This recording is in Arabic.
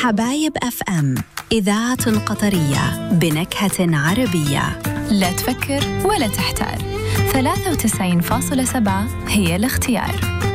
حبايب اف ام، إذاعة قطرية بنكهة عربية. لا تفكر ولا تحتار، 93.7 هي الاختيار.